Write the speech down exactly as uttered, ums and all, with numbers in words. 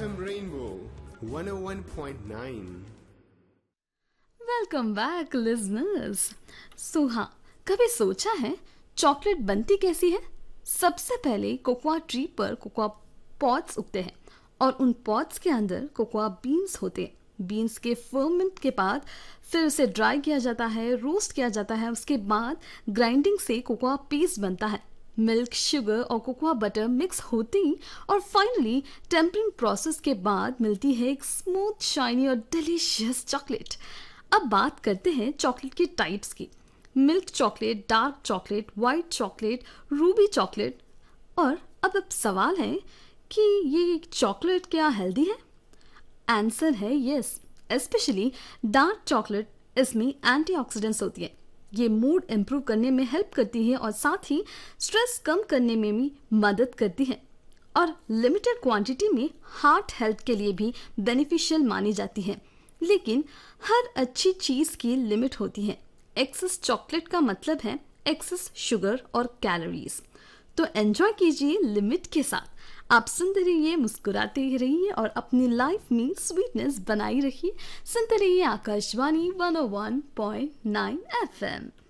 FM rainbow one ओ one point nine. Welcome back listeners. सो हाँ, कभी सोचा है चॉकलेट बनती कैसी है? सबसे पहले कोकोआ ट्री पर कोकोआ पॉड्स उगते हैं और उन पॉड्स के अंदर कोकोआ बीन्स होते हैं। बीन्स के फर्मेंट के बाद फिर उसे ड्राई किया जाता है, रोस्ट किया जाता है। उसके बाद ग्राइंडिंग से कोकोआ पेस्ट बनता है। मिल्क, शुगर और कोकोआ बटर मिक्स होती और फाइनली टेम्परिंग प्रोसेस के बाद मिलती है एक स्मूथ, शाइनी और डिलीशियस चॉकलेट। अब बात करते हैं चॉकलेट के टाइप्स की। Milk chocolate, dark chocolate, white chocolate, Ruby chocolate. और अब अब सवाल है कि ये चॉकलेट क्या हेल्दी है? आंसर है यस। स्पेशली डार्क चॉकलेट, इसमें एंटीऑक्सीडेंट्स होती है। ये मूड इम्प्रूव करने में हेल्प करती है और साथ ही स्ट्रेस कम करने में भी मदद करती है और लिमिटेड क्वांटिटी में हार्ट हेल्थ के लिए भी बेनिफिशियल मानी जाती है। लेकिन हर अच्छी चीज़ की लिमिट होती है। एक्सेस चॉकलेट का मतलब है एक्सेस शुगर और कैलोरीज। तो एंजॉय कीजिए लिमिट के साथ। आप सुनते रहिए, मुस्कुराते ही रहिए और अपनी लाइफ में स्वीटनेस बनाई रखिए। सुनते रहिए आकाशवाणी वन ओ one point nine F M.